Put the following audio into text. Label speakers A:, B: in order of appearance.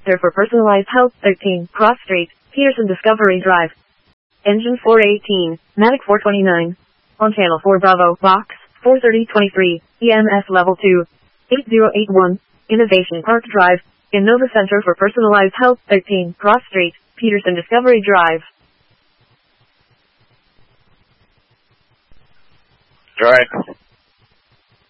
A: Center for Personalized Health, 13, Cross Street, Peterson Discovery Drive. Engine 418, Matic 429. On Channel 4 Bravo, Box 43023, EMS Level 2, 8081, Innovation Park Drive, Innova Center for Personalized Health, 13, Cross Street, Peterson Discovery Drive.
B: Drive.